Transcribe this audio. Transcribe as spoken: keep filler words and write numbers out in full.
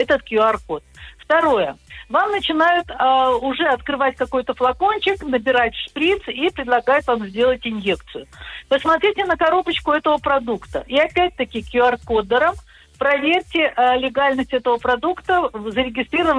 этот ку ар-код. Второе. Вам начинают э, уже открывать какой-то флакончик, набирать шприц и предлагают вам сделать инъекцию. Посмотрите на коробочку этого продукта. И опять-таки ку ар-кодером проверьте э, легальность этого продукта, зарегистрирован